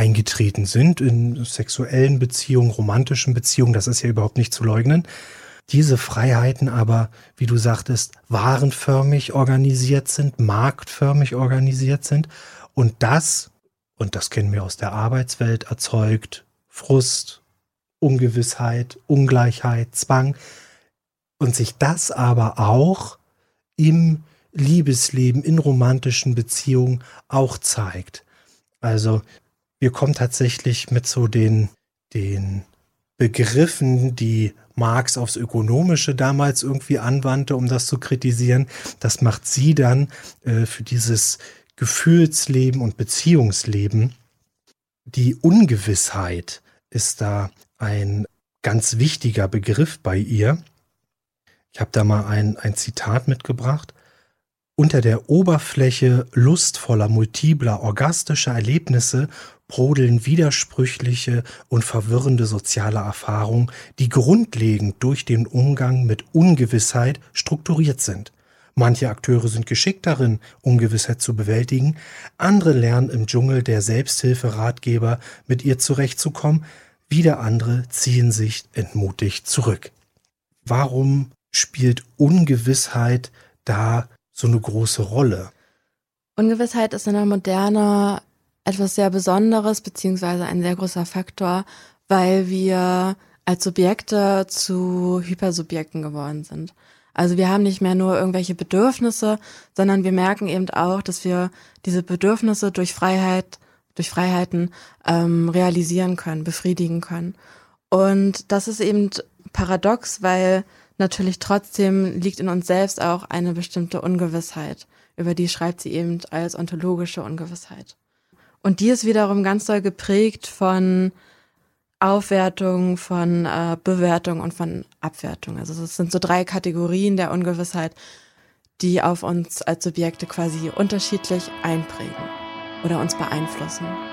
eingetreten sind, in sexuellen Beziehungen, romantischen Beziehungen, das ist ja überhaupt nicht zu leugnen. Diese Freiheiten aber, wie du sagtest, warenförmig organisiert sind, marktförmig organisiert sind und das kennen wir aus der Arbeitswelt, erzeugt Frust, Ungewissheit, Ungleichheit, Zwang und sich das aber auch im Liebesleben, in romantischen Beziehungen auch zeigt. Also wir kommen tatsächlich mit so den Begriffen, die Marx aufs Ökonomische damals irgendwie anwandte, um das zu kritisieren. Das macht sie dann für dieses Gefühlsleben und Beziehungsleben. Die Ungewissheit ist da ein ganz wichtiger Begriff bei ihr. Ich habe da mal ein Zitat mitgebracht. Unter der Oberfläche lustvoller, multipler, orgastischer Erlebnisse brodeln widersprüchliche und verwirrende soziale Erfahrungen, die grundlegend durch den Umgang mit Ungewissheit strukturiert sind. Manche Akteure sind geschickt darin, Ungewissheit zu bewältigen, andere lernen im Dschungel der Selbsthilferatgeber mit ihr zurechtzukommen, wieder andere ziehen sich entmutigt zurück. Warum spielt Ungewissheit da so eine große Rolle? Ungewissheit ist in der Moderne etwas sehr Besonderes, beziehungsweise ein sehr großer Faktor, weil wir als Subjekte zu Hypersubjekten geworden sind. Also wir haben nicht mehr nur irgendwelche Bedürfnisse, sondern wir merken eben auch, dass wir diese Bedürfnisse durch Freiheiten realisieren können, befriedigen können. Und das ist eben paradox, weil natürlich trotzdem liegt in uns selbst auch eine bestimmte Ungewissheit. Über die schreibt sie eben als ontologische Ungewissheit. Und die ist wiederum ganz doll geprägt von Aufwertung, von Bewertung und von Abwertung. Also es sind so 3 Kategorien der Ungewissheit, die auf uns als Subjekte quasi unterschiedlich einprägen oder uns beeinflussen.